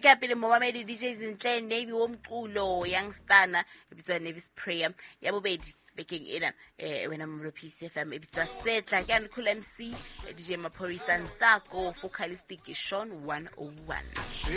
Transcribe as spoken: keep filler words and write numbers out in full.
ke ya pele momamedi D J Zinhle Navy womculo youngstana ebitswa Navy's Prayer ya bobedi bekeng ena eh wena mo P C F M ebitswa Setla ke Cool M C D J Maphorisa Nsako Focalistic Sean one oh one.